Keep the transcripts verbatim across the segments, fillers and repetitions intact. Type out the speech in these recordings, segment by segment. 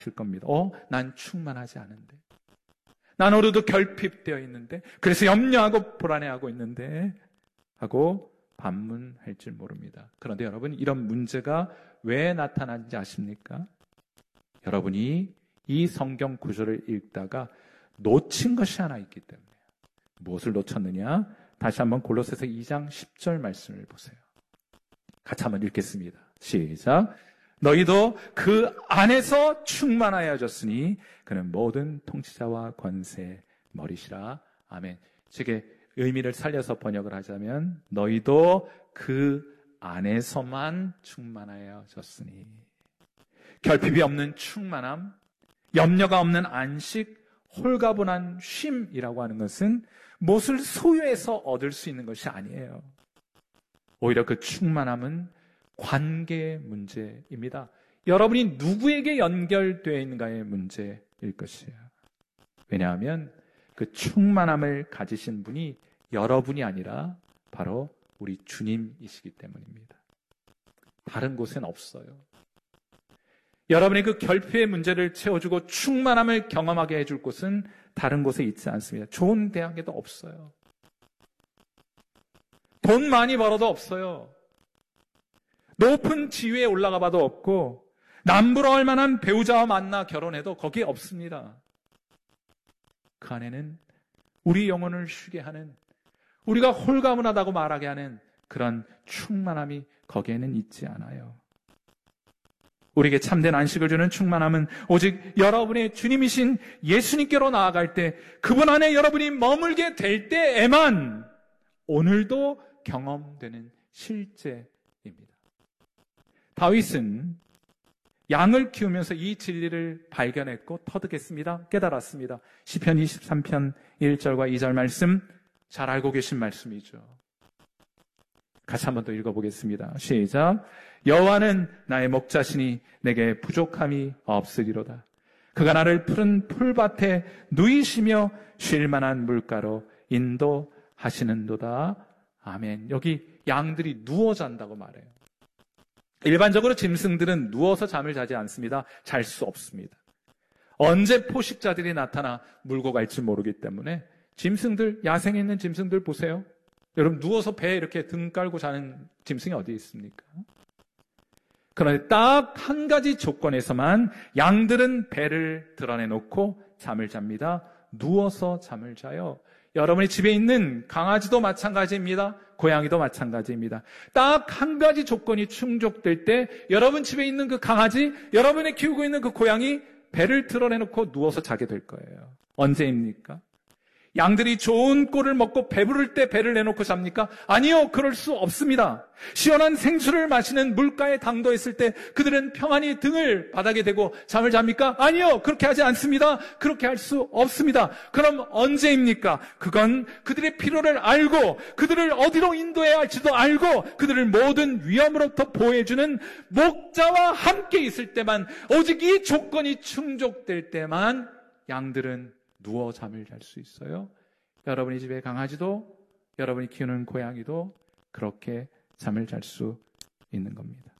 겁니다. 어? 난 충만하지 않은데. 난 오늘도 결핍되어 있는데. 그래서 염려하고 불안해하고 있는데. 하고 반문할 줄 모릅니다. 그런데 여러분, 이런 문제가 왜 나타나는지 아십니까? 여러분이 이 성경 구절을 읽다가 놓친 것이 하나 있기 때문에. 무엇을 놓쳤느냐? 다시 한번 골로새서 이 장 십 절 말씀을 보세요. 같이 한번 읽겠습니다. 시작. 너희도 그 안에서 충만하여졌으니 그는 모든 통치자와 권세 머리시라. 아멘. 제게 의미를 살려서 번역을 하자면 너희도 그 안에서만 충만하여졌으니. 결핍이 없는 충만함, 염려가 없는 안식, 홀가분한 쉼이라고 하는 것은 무엇을 소유해서 얻을 수 있는 것이 아니에요. 오히려 그 충만함은 관계의 문제입니다. 여러분이 누구에게 연결되어 있는가의 문제일 것이에요. 왜냐하면 그 충만함을 가지신 분이 여러분이 아니라 바로 우리 주님이시기 때문입니다. 다른 곳엔 없어요. 여러분의 그 결핍의 문제를 채워주고 충만함을 경험하게 해줄 곳은 다른 곳에 있지 않습니다. 좋은 대학에도 없어요. 돈 많이 벌어도 없어요. 높은 지위에 올라가 봐도 없고 남부러울 만한 배우자와 만나 결혼해도 거기에 없습니다. 그 안에는 우리 영혼을 쉬게 하는, 우리가 홀가분하다고 말하게 하는 그런 충만함이 거기에는 있지 않아요. 우리에게 참된 안식을 주는 충만함은 오직 여러분의 주님이신 예수님께로 나아갈 때, 그분 안에 여러분이 머물게 될 때에만 오늘도 경험되는 실제입니다. 다윗은 양을 키우면서 이 진리를 발견했고 터득했습니다. 깨달았습니다. 시편 이십삼 편 일 절과 이 절 말씀 잘 알고 계신 말씀이죠. 같이 한번 더 읽어보겠습니다. 시작. 여호와는 나의 목자시니 내게 부족함이 없으리로다. 그가 나를 푸른 풀밭에 누이시며 쉴 만한 물가로 인도하시는도다. 아멘. 여기 양들이 누워 잔다고 말해요. 일반적으로 짐승들은 누워서 잠을 자지 않습니다. 잘 수 없습니다. 언제 포식자들이 나타나 물고 갈지 모르기 때문에 짐승들, 야생에 있는 짐승들 보세요. 여러분 누워서 배에 이렇게 등 깔고 자는 짐승이 어디 있습니까? 그런데 딱 한 가지 조건에서만 양들은 배를 드러내놓고 잠을 잡니다. 누워서 잠을 자요. 여러분의 집에 있는 강아지도 마찬가지입니다. 고양이도 마찬가지입니다. 딱 한 가지 조건이 충족될 때 여러분 집에 있는 그 강아지, 여러분이 키우고 있는 그 고양이 배를 드러내놓고 누워서 자게 될 거예요. 언제입니까? 양들이 좋은 꼴을 먹고 배부를 때 배를 내놓고 잡니까? 아니요, 그럴 수 없습니다. 시원한 생수를 마시는 물가에 당도했을 때 그들은 평안히 등을 바닥에 대고 잠을 잡니까? 아니요, 그렇게 하지 않습니다. 그렇게 할 수 없습니다. 그럼 언제입니까? 그건 그들의 필요를 알고 그들을 어디로 인도해야 할지도 알고 그들을 모든 위험으로부터 보호해주는 목자와 함께 있을 때만, 오직 이 조건이 충족될 때만 양들은 누워 잠을 잘 수 있어요. 여러분의 집에 강아지도 여러분이 키우는 고양이도 그렇게 잠을 잘 수 있는 겁니다.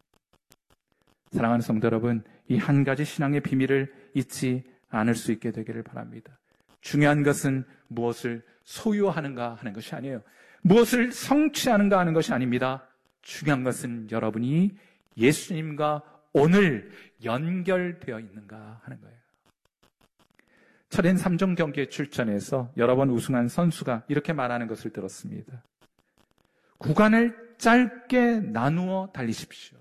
사랑하는 성도 여러분, 이 한 가지 신앙의 비밀을 잊지 않을 수 있게 되기를 바랍니다. 중요한 것은 무엇을 소유하는가 하는 것이 아니에요. 무엇을 성취하는가 하는 것이 아닙니다. 중요한 것은 여러분이 예수님과 오늘 연결되어 있는가 하는 거예요. 철인 삼 종 경기에 출전해서 여러 번 우승한 선수가 이렇게 말하는 것을 들었습니다. 구간을 짧게 나누어 달리십시오.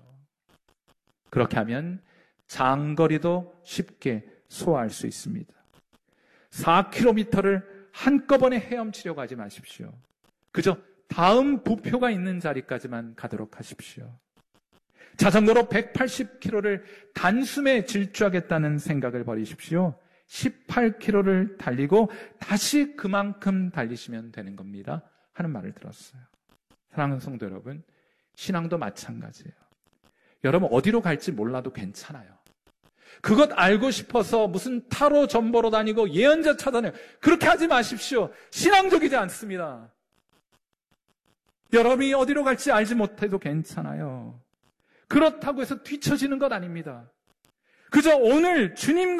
그렇게 하면 장거리도 쉽게 소화할 수 있습니다. 사 킬로미터를 한꺼번에 헤엄치려고 하지 마십시오. 그저 다음 부표가 있는 자리까지만 가도록 하십시오. 자전거로 백팔십 킬로미터를 단숨에 질주하겠다는 생각을 버리십시오. 십팔 킬로미터를 달리고 다시 그만큼 달리시면 되는 겁니다. 하는 말을 들었어요. 사랑하는 성도 여러분, 신앙도 마찬가지예요. 여러분 어디로 갈지 몰라도 괜찮아요. 그것 알고 싶어서 무슨 타로 점보러 다니고 예언자 찾아내요. 그렇게 하지 마십시오. 신앙적이지 않습니다. 여러분이 어디로 갈지 알지 못해도 괜찮아요. 그렇다고 해서 뒤처지는 것 아닙니다. 그저 오늘 주님